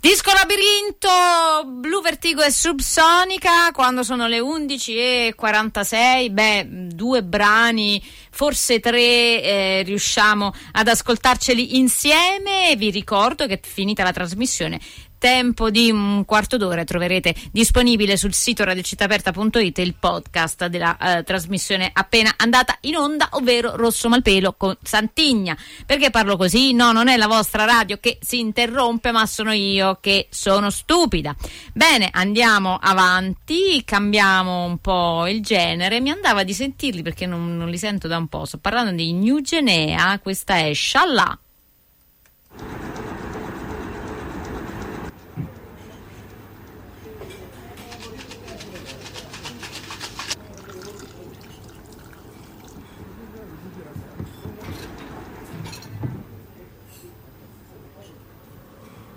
Disco Labirinto, Blu Vertigo e Subsonica, quando sono le 11:46, due brani, forse tre, riusciamo ad ascoltarceli insieme. Vi ricordo che finita la trasmissione, tempo di un quarto d'ora, troverete disponibile sul sito radiocittaaperta.it il podcast della trasmissione appena andata in onda, ovvero Rosso Malpelo con Santigna. Perché parlo così? No, non è la vostra radio che si interrompe, ma sono io che sono stupida. Bene, andiamo avanti, cambiamo un po' il genere. Mi andava di sentirli perché non li sento da un po'. Sto parlando di New Guinea, questa è Shallah.